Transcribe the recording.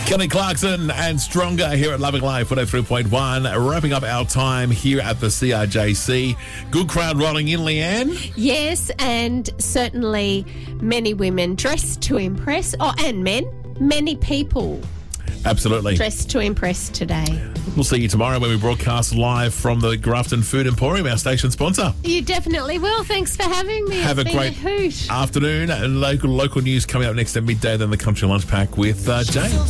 Kelly Clarkson and Stronger here at Loving Life 103.1. Wrapping up our time here at the CRJC. Good crowd rolling in, Leanne. Yes, and certainly many women dressed to impress. Oh, and men. Many people Absolutely. dressed to impress today. We'll see you tomorrow when we broadcast live from the Grafton Food Emporium, our station sponsor. You definitely will. Thanks for having me. Have It's a been great hoot. afternoon. And local news coming up next at midday, then the Country Lunch Pack with James.